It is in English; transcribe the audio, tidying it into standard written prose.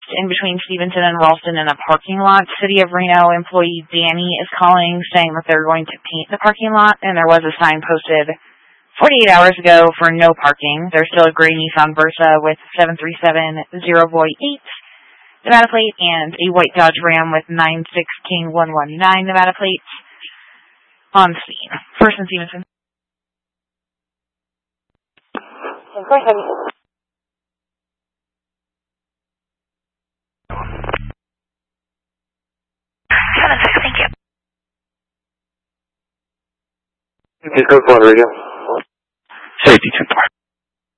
in between Stevenson and Ralston in a parking lot. City of Reno employee Danny is calling saying that they're going to paint the parking lot, and there was a sign posted 48 hours ago for no parking. There's still a gray Nissan Versa with 737-0 Boy 8 Nevada plate and a white Dodge Ram with 96 King 119 Nevada plates on scene. First and Stevenson. Go ahead. Thank you. Just go for radio. Safety 2-4.